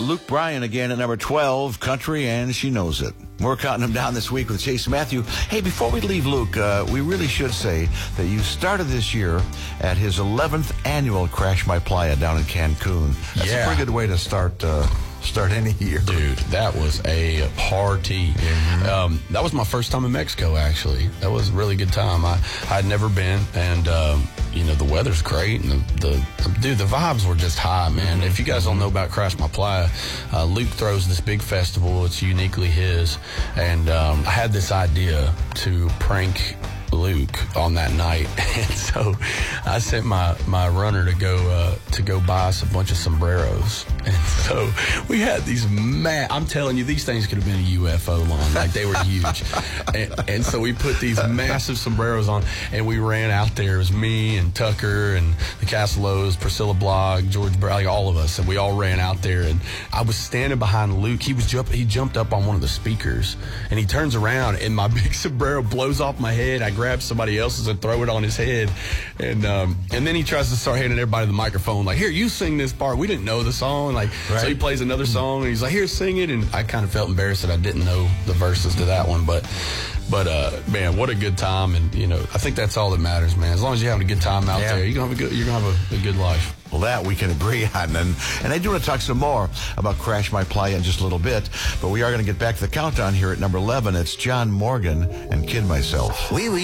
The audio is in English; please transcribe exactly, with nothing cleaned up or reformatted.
Luke Bryan again at number twelve, Country, and She Knows It. We're counting him down this week with Chase Matthew. Hey, before we leave Luke, uh, we really should say that you started this year at his eleventh annual Crash My Playa down in Cancun. That's yeah. a pretty good way to start uh, start any year. Dude, that was a party. Mm-hmm. Um, that was my first time in Mexico, actually. That was a really good time. I I'd never been, and um, you know, the weather's great, and the, the dude, the vibes were just high, man. If you guys don't know about Crash My Playa, uh, Luke throws this big festival. It's uniquely his, and um, I had this idea to prank Luke on that night, and so I sent my my runner to go uh, to go buy us a bunch of sombreros, and so we had these ma- I'm telling you, these things could have been a U F O lawn, like they were huge, and, and so we put these massive sombreros on, and we ran out there. It was me and Tucker and the Castellos, Priscilla Blogg, George Bradley, all of us, and we all ran out there. And I was standing behind Luke. He was jump he jumped up on one of the speakers, and he turns around, and my big sombrero blows off my head. I grab somebody else's and throw it on his head, and um, and then he tries to start handing everybody the microphone, like, here, you sing this part. We didn't know the song, like, right. So he plays another song, and he's like, here, sing it. And I kind of felt embarrassed that I didn't know the verses to that one, but but uh, man, what a good time. And you know, I think that's all that matters, man. As long as you're having a good time out yeah. there, you're gonna have a good you're gonna have a, a good life. Well, that we can agree on. And, and I do want to talk some more about Crash My Playa in just a little bit, but we are going to get back to the countdown here at number eleven. It's John Morgan and Kid Myself. Oui, oui.